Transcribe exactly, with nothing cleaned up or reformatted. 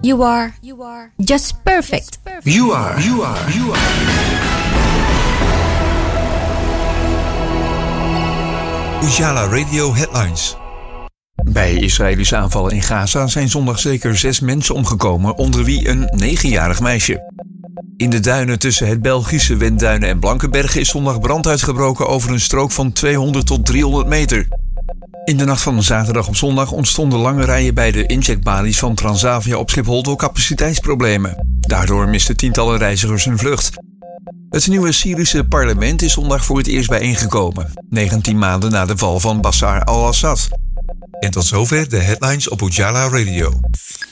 You are, you are just perfect. You are, you are, you are. Ujala Radio Headlines. Bij Israëlische aanvallen in Gaza zijn zondag zeker zes mensen omgekomen, onder wie een negenjarig meisje. In de duinen tussen het Belgische Wendduinen en Blankenberge is zondag brand uitgebroken over een strook van tweehonderd tot driehonderd meter. In de nacht van zaterdag op zondag ontstonden lange rijen bij de incheckbalies van Transavia op Schiphol door capaciteitsproblemen. Daardoor misten tientallen reizigers hun vlucht. Het nieuwe Syrische parlement is zondag voor het eerst bijeengekomen, negentien maanden na de val van Bashar al-Assad. En tot zover de headlines op Ujala Radio.